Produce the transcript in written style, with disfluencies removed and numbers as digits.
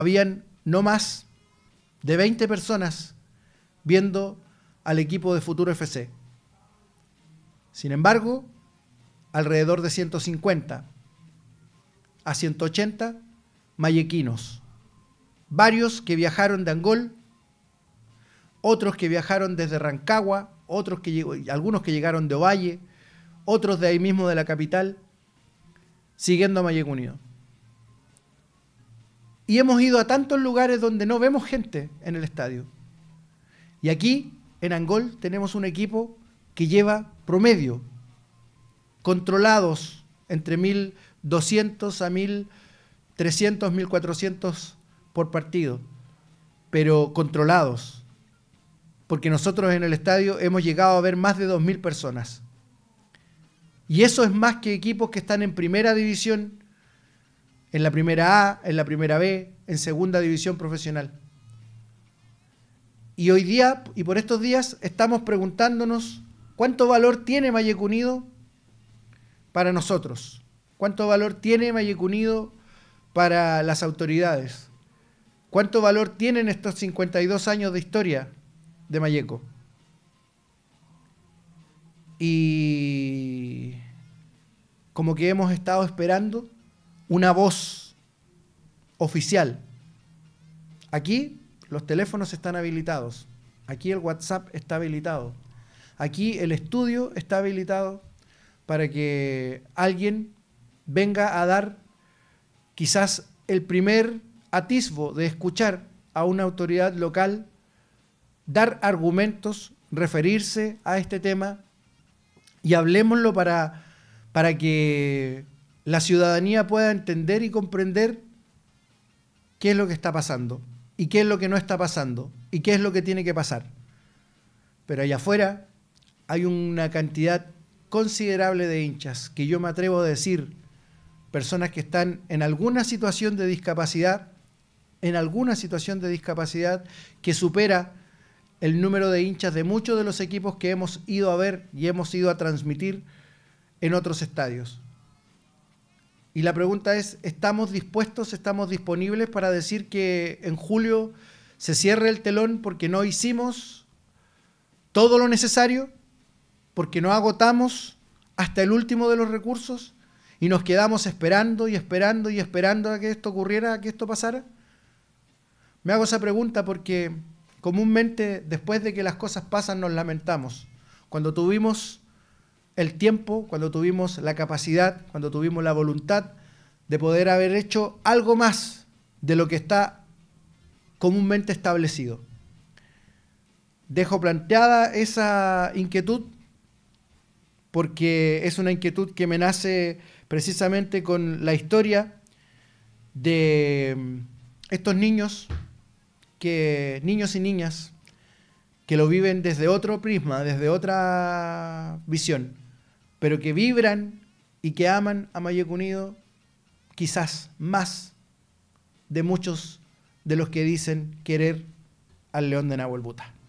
Habían no más de 20 personas viendo al equipo de Futuro FC. Sin embargo, alrededor de 150 a 180 mayequinos, varios que viajaron de Angol, otros que viajaron desde Rancagua, algunos que llegaron de Ovalle, otros de ahí mismo de la capital, siguiendo a Mayeco Unido. Y hemos ido a tantos lugares donde no vemos gente en el estadio. Y aquí, en Angol, tenemos un equipo que lleva promedio, controlados entre 1.200 a 1.300, 1.400 por partido, pero controlados. Porque nosotros en el estadio hemos llegado a ver más de 2.000 personas. Y eso es más que equipos que están en primera división, en la primera A, en la primera B, en segunda división profesional. Y hoy día, y por estos días, estamos preguntándonos cuánto valor tiene Mayeco Unido para nosotros. ¿Cuánto valor tiene Mayeco Unido para las autoridades? ¿Cuánto valor tienen estos 52 años de historia de Mayeco? Y como que hemos estado esperando una voz oficial. Aquí los teléfonos están habilitados. Aquí el WhatsApp está habilitado. Aquí el estudio está habilitado para que alguien venga a dar quizás el primer atisbo de escuchar a una autoridad local, dar argumentos, referirse a este tema y hablémoslo para que la ciudadanía pueda entender y comprender qué es lo que está pasando y qué es lo que no está pasando y qué es lo que tiene que pasar. Pero allá afuera hay una cantidad considerable de hinchas que yo me atrevo a decir, personas que están en alguna situación de discapacidad, que supera el número de hinchas de muchos de los equipos que hemos ido a ver y hemos ido a transmitir en otros estadios. Y la pregunta es, ¿estamos dispuestos, estamos disponibles para decir que en julio se cierre el telón porque no hicimos todo lo necesario, porque no agotamos hasta el último de los recursos y nos quedamos esperando y esperando y esperando a que esto ocurriera, a que esto pasara? Me hago esa pregunta porque comúnmente después de que las cosas pasan nos lamentamos. Cuando tuvimos el tiempo, cuando tuvimos la capacidad, cuando tuvimos la voluntad de poder haber hecho algo más de lo que está comúnmente establecido. Dejo planteada esa inquietud porque es una inquietud que me nace precisamente con la historia de estos niños y niñas que lo viven desde otro prisma, desde otra visión, pero que vibran y que aman a Mayeco Unido quizás más de muchos de los que dicen querer al León de Nahuel Buta.